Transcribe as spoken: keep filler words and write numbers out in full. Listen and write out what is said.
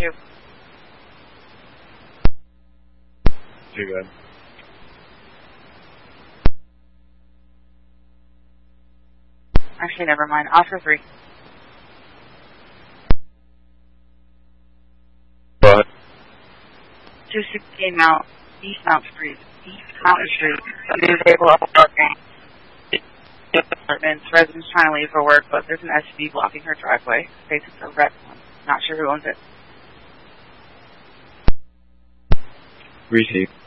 two. Too good. Actually, never mind. Oscar three. What? two sixteen Mount, East Mount Street. East Mountain Street. New vehicle up parking. Apartments. Residents trying to leave for work, but there's an S U V blocking her driveway. Space is a red one. Not sure who owns it. Receive.